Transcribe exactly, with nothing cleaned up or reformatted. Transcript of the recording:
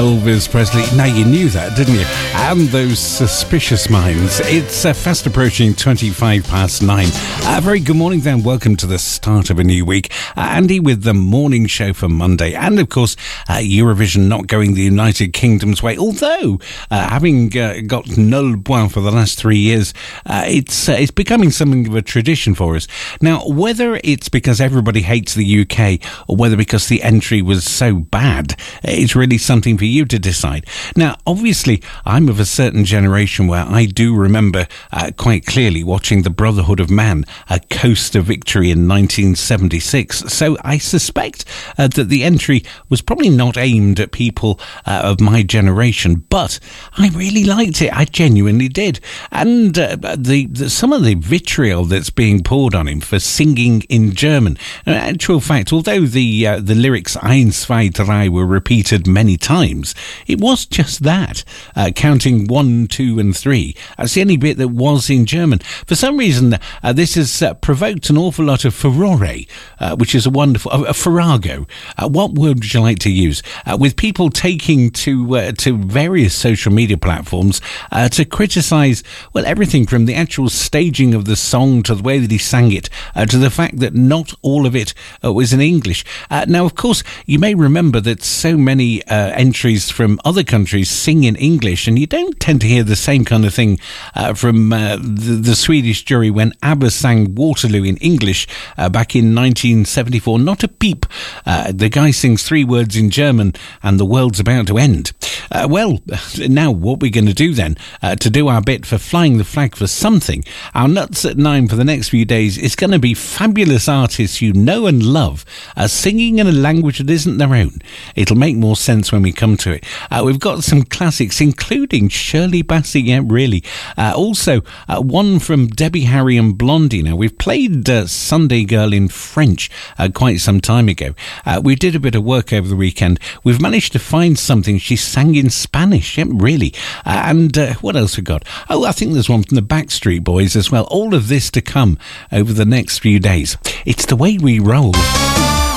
Elvis Presley. Now, you knew that, didn't you? And those suspicious minds. It's uh, fast approaching twenty-five past nine. A uh, very good morning then. Welcome to the start of a new week. Uh, Andy with the morning show for Monday. And, of course, uh, Eurovision not going the United Kingdom's way. Although, uh, having uh, got nul point for the last three years, uh, it's, uh, it's becoming something of a tradition for us. Now, whether it's because everybody hates the U K or whether because the entry was so bad, it's really something for you to decide. Now, obviously, I'm of a certain generation where I do remember uh, quite clearly watching the Brotherhood of Man, a Coast to Victory in nineteen seventy-six. So I suspect uh, that the entry was probably not aimed at people uh, of my generation, but I really liked it. I genuinely did. And uh, the, the some of the vitriol that's being poured on him for singing in German. In actual fact, although the uh, the lyrics Eins, zwei, drei were repeated many times, it was just that, uh, counting one, two and three. That's the only bit that was in German. For some reason, uh, this has uh, provoked an awful lot of furore, uh, which is a wonderful... Uh, a farrago. Uh, what word would you like to use? Uh, with people taking to uh, to various social media platforms uh, to criticise, well, everything from the actual staging of the song to the way that he sang it, uh, to the fact that not all of it uh, was in English. Uh, now, of course, you may remember that so many uh, entries from other countries sing in English, and you don't tend to hear the same kind of thing uh, from uh, the, the Swedish jury when ABBA sang Waterloo in English uh, back in nineteen seventy-four. Not a peep. Uh, the guy sings three words in German, and the world's about to end. Uh, well, now what we're going to do then, uh, to do our bit for flying the flag for something, our Nuts at Nine for the next few days is going to be fabulous artists you know and love uh, singing in a language that isn't their own. It'll make more sense when we come to it. Uh, we've got some classics, including Shirley Bassey, yeah, really. Uh, also, uh, one from Debbie Harry and Blondie. Now, we've played uh, Sunday Girl in French uh, quite some time ago. Uh, we did a bit of work over the weekend. We've managed to find something she sang in Spanish, yeah, really. Uh, and uh, what else we got? Oh, I think there's one from the Backstreet Boys as well. All of this to come over the next few days. It's the way we roll.